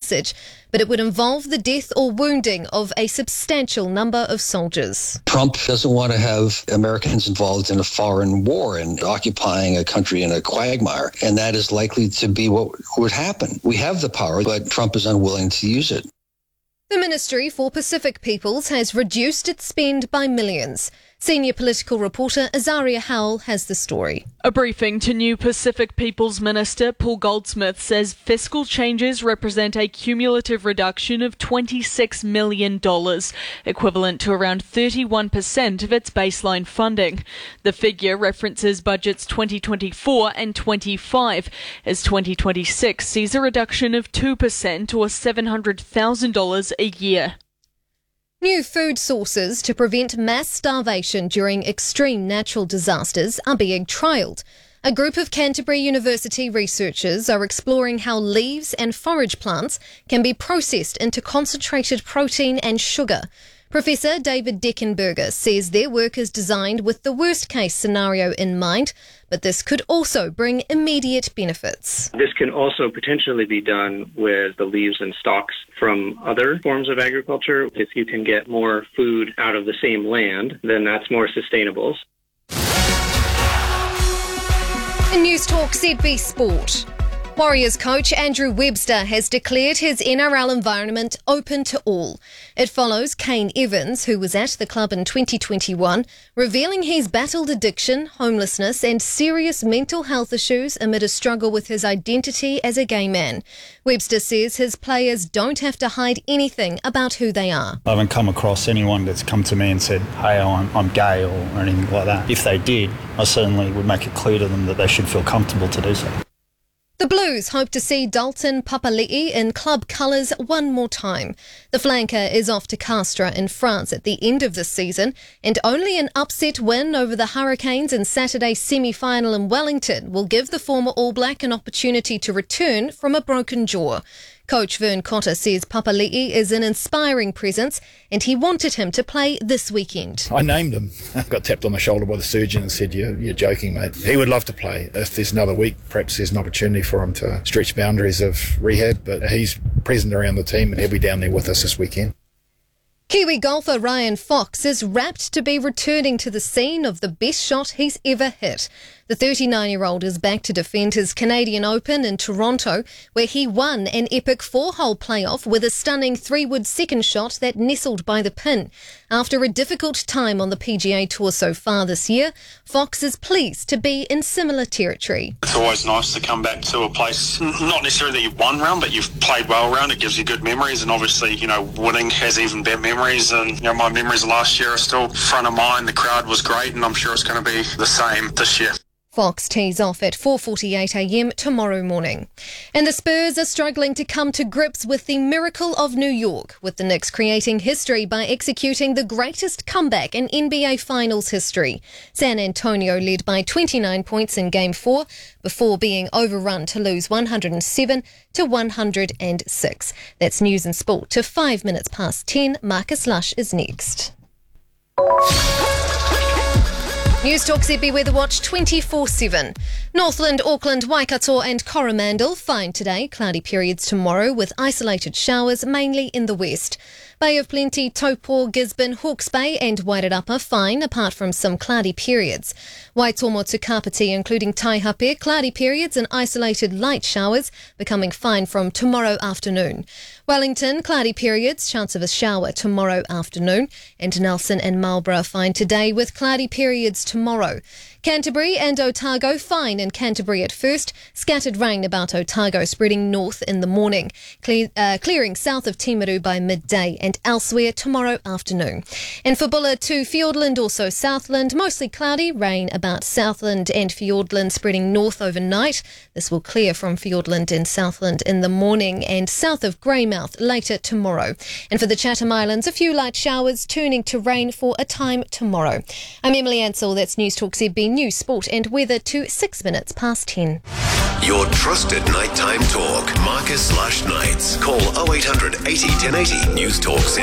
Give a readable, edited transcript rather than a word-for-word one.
message, but it would involve the death or wounding of a substantial number of soldiers. Trump doesn't want to have Americans involved in a foreign war and occupying a country in a quagmire, and that is likely to be what would happen. We have the power, but Trump is unwilling to use it. The Ministry for Pacific Peoples has reduced its spend by millions. Senior political reporter Azaria Howell has the story. A briefing to new Pacific Peoples Minister Paul Goldsmith says fiscal changes represent a cumulative reduction of $26 million, equivalent to around 31% of its baseline funding. The figure references budgets 2024 and 25, as 2026 sees a reduction of 2% or $700,000 a year. New food sources to prevent mass starvation during extreme natural disasters are being trialled. A group of Canterbury University researchers are exploring how leaves and forage plants can be processed into concentrated protein and sugar. Professor David Deckenberger says their work is designed with the worst-case scenario in mind, but this could also bring immediate benefits. This can also potentially be done with the leaves and stalks from other forms of agriculture. If you can get more food out of the same land, then that's more sustainable. In News Talk ZB Sport, Warriors coach Andrew Webster has declared his NRL environment open to all. It follows Kane Evans, who was at the club in 2021, revealing he's battled addiction, homelessness and serious mental health issues amid a struggle with his identity as a gay man. Webster says his players don't have to hide anything about who they are. I haven't come across anyone that's come to me and said, hey, I'm gay or anything like that. If they did, I certainly would make it clear to them that they should feel comfortable to do so. The Blues hope to see Dalton Papali'i in club colours one more time. The flanker is off to Castres in France at the end of the season, and only an upset win over the Hurricanes in Saturday's semi-final in Wellington will give the former All Black an opportunity to return from a broken jaw. Coach Vern Cotter says Papali'i is an inspiring presence and he wanted him to play this weekend. I named him. I got tapped on the shoulder by the surgeon and said, you're joking, mate. He would love to play. If there's another week, perhaps there's an opportunity for him to stretch boundaries of rehab, but he's present around the team and he'll be down there with us this weekend. Kiwi golfer Ryan Fox is rapt to be returning to the scene of the best shot he's ever hit. The 39-year-old is back to defend his Canadian Open in Toronto, where he won an epic 4-hole playoff with a stunning 3-wood second shot that nestled by the pin. After a difficult time on the PGA Tour so far this year, Fox is pleased to be in similar territory. It's always nice to come back to a place, not necessarily that you've won round, but you've played well round. It gives you good memories, and obviously, winning has even better memories. And my memories of last year are still front of mind. The crowd was great, and I'm sure it's going to be the same this year. Fox tees off at 4:48am tomorrow morning. And the Spurs are struggling to come to grips with the miracle of New York, with the Knicks creating history by executing the greatest comeback in NBA Finals history. San Antonio led by 29 points in Game 4 before being overrun to lose 107-106. That's news and sport to 5 minutes past 10. Marcus Lush is next. News Talk ZB Weather Watch 24/7. Northland, Auckland, Waikato and Coromandel fine today. Cloudy periods tomorrow with isolated showers mainly in the west. Bay of Plenty, Taupo, Gisborne, Hawke's Bay and Wairarapa fine apart from some cloudy periods. Waitomo to Kapiti including Taihape, cloudy periods and isolated light showers becoming fine from tomorrow afternoon. Wellington, cloudy periods, chance of a shower tomorrow afternoon. And Nelson and Marlborough fine today with cloudy periods tomorrow. Canterbury and Otago fine in Canterbury at first. Scattered rain about Otago spreading north in the morning. Clearing south of Timaru by midday and elsewhere tomorrow afternoon. And for Bulla to Fiordland, also Southland, mostly cloudy, rain about Southland and Fiordland spreading north overnight. This will clear from Fiordland and Southland in the morning and south of Greymouth later tomorrow. And for the Chatham Islands, a few light showers turning to rain for a time tomorrow. I'm Emily Ansell, that's News Talk ZB News, Sport and Weather to 6 minutes past 10. Your trusted nighttime talk. Marcus Lush Nights. Call 0800 80 1080 News Talk